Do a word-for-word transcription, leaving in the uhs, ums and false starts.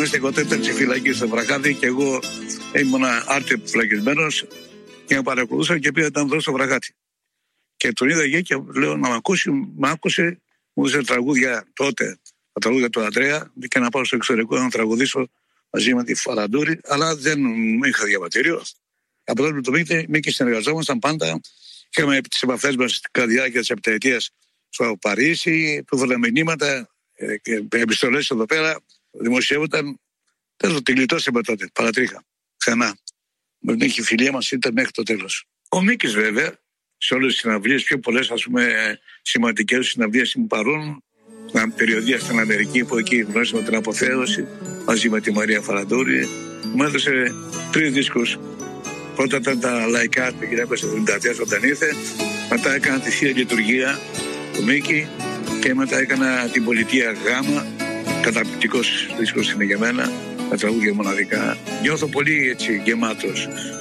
Γνωρίζετε, εγώ ήταν στη φυλακή στο Βραχάδι και εγώ ήμουν άρτιο φυλακισμένος και με παρακολούθησα και πήγα να δω στο Βραχάδι. Και τον είδα εκεί και λέω να μ' ακούσει, μ' άκουσε, μου έδωσε τραγούδια τότε, τα τραγούδια του Αντρέα, και να πάω στο εξωτερικό να τραγουδήσω μαζί με τη Φαραντούρη, αλλά δεν είχα διαβατήριο. Από τότε με τον Μίκη, Μίκη συνεργαζόμασταν πάντα. Είχαμε τις επαφές μας κατά τη διάρκεια της επταετίας στο Παρίσι, του βρήκαμε μηνύματα και επιστολές εδώ πέρα. Δημοσιεύονταν. Τέλος, τη γλιτώσαμε τότε, παρατρίχα. Ξανά. Με την φιλία μας ήταν μέχρι το τέλος. Ο Μίκης, βέβαια, σε όλες τις συναυλίες, πιο πολλές ας πούμε σημαντικές συναυλίες ήμουν παρόν. Στην περιοδία στην Αμερική, που εκεί γνώρισαμε την Αποθέωση μαζί με τη Μαρία Φαραντούρη. Μου έδωσε τρεις δίσκους. Πρώτα ήταν τα λαϊκά του χίλια εννιακόσια εβδομήντα τέσσερα όταν ήρθε. Μετά έκανα τη Θεία Λειτουργία του Μίκη. Και μετά έκανα την Πολιτεία Γάμα. Καταπληκτικός δίσκος είναι για μένα. Τα τραγούδια μοναδικά. Νιώθω πολύ έτσι γεμάτος.